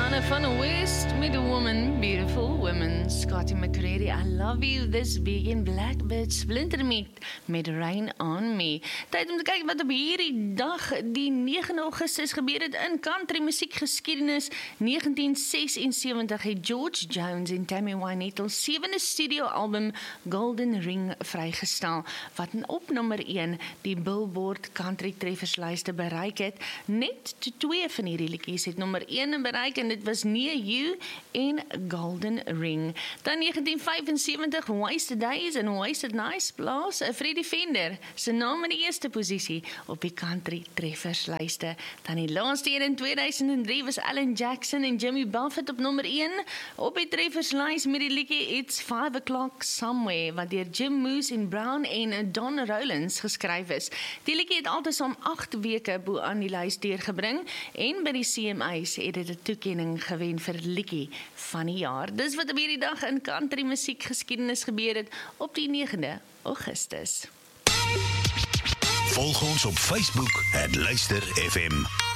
Anna van the West met a woman, beautiful woman. Scotty McCready, I love you this week in Blackbird Splintermeat met Rain on Me. Tyd om te kyk wat op hierdie dag, die 9 Augustus, gebeur het in country musiekgeskiedenis. 1976 het George Jones en Tammy Wynette hul 7de studioalbum Golden Ring vrygestel, wat op nommer 1 die Billboard Country Trefferslyste bereik het. Net 2 van hierdie liedjies het nommer 1 bereik en dit was Near You en Golden Ring. Dan 1975, Wasted Days en Wasted Nights plaas Freddie Fender se naam in die eerste posisie op die country trefferslyste. Dan die laaste een in 2003 was Alan Jackson en Jimmy Buffett op nommer 1 op die trefferslys met die liedjie It's 5 O'Clock Somewhere, wat deur Jim Moose en Brown en Don Rollins geskryf is. Die liedjie het altesaam 8 weke bo aan die lys deurgebring en by die CMA's het dit 'n toekenning gewen vir liedjie van die jaar. Dis wat op hierdie dag in country musiekgeskiedenis gebeur het op die 9de Augustus. Volg ons op Facebook @luister FM.